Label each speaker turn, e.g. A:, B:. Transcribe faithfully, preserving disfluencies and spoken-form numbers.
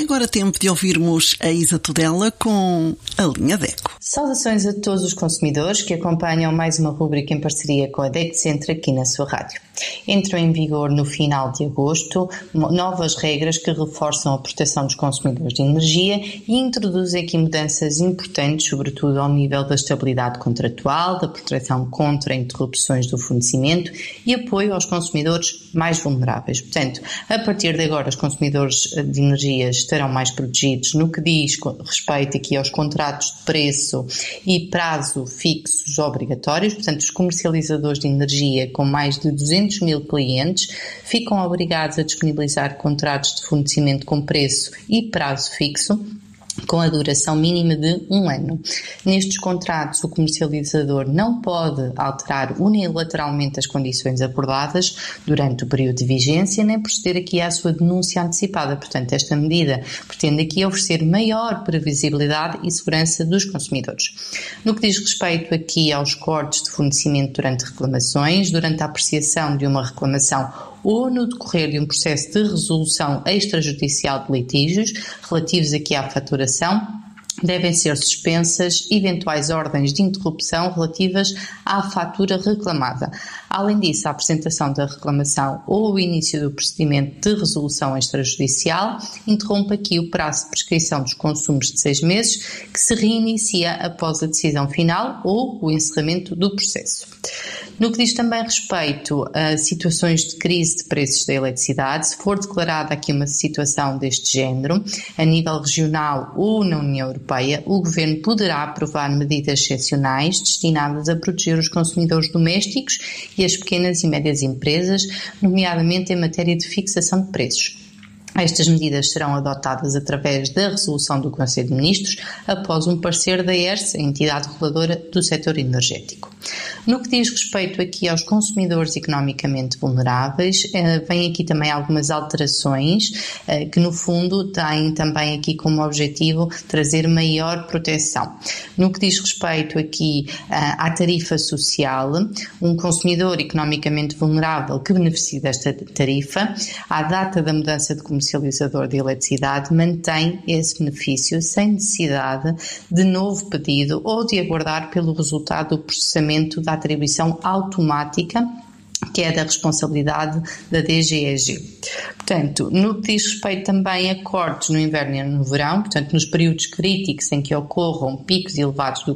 A: agora tempo de ouvirmos a Isa Tudela com a linha DECO.
B: Saudações a todos os consumidores que acompanham mais uma rubrica em parceria com a DECO Centro aqui na sua rádio. Entram em vigor no final de agosto novas regras que reforçam a proteção dos consumidores de energia e introduzem aqui mudanças importantes, sobretudo ao nível da estabilidade contratual, da proteção contra interrupções do fornecimento e apoio aos consumidores mais vulneráveis. Portanto, a partir de agora, os consumidores de energia estarão mais protegidos no que diz respeito aqui aos contratos de preço e prazo fixos obrigatórios. Portanto, os comercializadores de energia com mais de duzentos mil clientes ficam obrigados a disponibilizar contratos de fornecimento com preço e prazo fixo, com a duração mínima de um ano. Nestes contratos, o comercializador não pode alterar unilateralmente as condições acordadas durante o período de vigência, nem proceder aqui à sua denúncia antecipada. Portanto, esta medida pretende aqui oferecer maior previsibilidade e segurança dos consumidores. No que diz respeito aqui aos cortes de fornecimento durante reclamações, durante a apreciação de uma reclamação ou no decorrer de um processo de resolução extrajudicial de litígios relativos aqui à faturação, devem ser suspensas eventuais ordens de interrupção relativas à fatura reclamada. Além disso, a apresentação da reclamação ou o início do procedimento de resolução extrajudicial interrompe aqui o prazo de prescrição dos consumos de seis meses, que se reinicia após a decisão final ou o encerramento do processo. No que diz também respeito a situações de crise de preços da eletricidade, se for declarada aqui uma situação deste género, a nível regional ou na União Europeia, o Governo poderá aprovar medidas excepcionais destinadas a proteger os consumidores domésticos e as pequenas e médias empresas, nomeadamente em matéria de fixação de preços. Estas medidas serão adotadas através da resolução do Conselho de Ministros após um parecer da E R S, a entidade reguladora do setor energético. No que diz respeito aqui aos consumidores economicamente vulneráveis, vêm aqui também algumas alterações que no fundo têm também aqui como objetivo trazer maior proteção. No que diz respeito aqui à tarifa social, um consumidor economicamente vulnerável que beneficie desta tarifa, à data da mudança de comercializador de eletricidade, mantém esse benefício sem necessidade de novo pedido ou de aguardar pelo resultado do processamento da atribuição automática, que é da responsabilidade da D G E G. Portanto, no que diz respeito também a cortes no inverno e no verão, portanto, nos períodos críticos em que ocorram picos elevados do